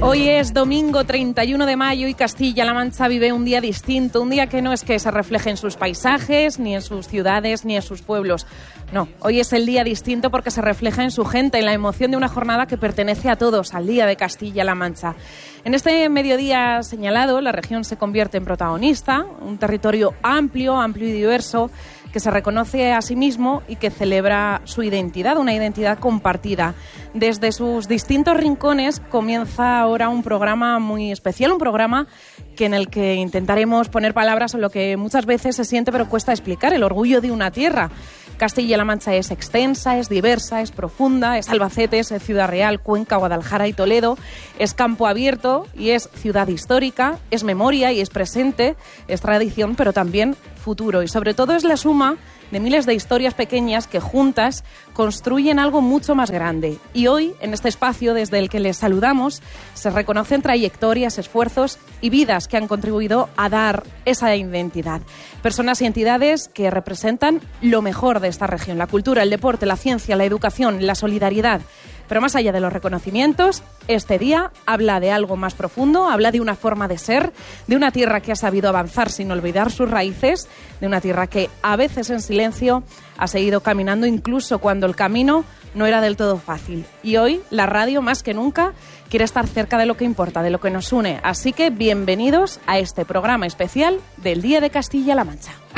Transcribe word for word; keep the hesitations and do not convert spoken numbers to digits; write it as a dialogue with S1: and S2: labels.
S1: Hoy es domingo treinta y uno de mayo y Castilla-La Mancha vive un día distinto, un día que no es que se refleje en sus paisajes, ni en sus ciudades, ni en sus pueblos. No, hoy es el día distinto porque se refleja en su gente, en la emoción de una jornada que pertenece a todos, al Día de Castilla-La Mancha. En este mediodía señalado, la región se convierte en protagonista, un territorio amplio, amplio y diverso, que se reconoce a sí mismo y que celebra su identidad, una identidad compartida. Desde sus distintos rincones comienza ahora un programa muy especial, un programa que en el que intentaremos poner palabras en lo que muchas veces se siente pero cuesta explicar, el orgullo de una tierra. Castilla-La Mancha es extensa, es diversa, es profunda, es Albacete, es Ciudad Real, Cuenca, Guadalajara y Toledo, es campo abierto y es ciudad histórica, es memoria y es presente, es tradición pero también futuro y sobre todo es la suma de miles de historias pequeñas que juntas construyen algo mucho más grande. Y hoy, en este espacio desde el que les saludamos, se reconocen trayectorias, esfuerzos y vidas que han contribuido a dar esa identidad. Personas y entidades que representan lo mejor de esta región, la cultura, el deporte, la ciencia, la educación, la solidaridad. Pero más allá de los reconocimientos, este día habla de algo más profundo, habla de una forma de ser, de una tierra que ha sabido avanzar sin olvidar sus raíces, de una tierra que a veces en silencio ha seguido caminando incluso cuando el camino no era del todo fácil. Y hoy la radio más que nunca quiere estar cerca de lo que importa, de lo que nos une. Así que bienvenidos a este programa especial del Día de Castilla-La Mancha.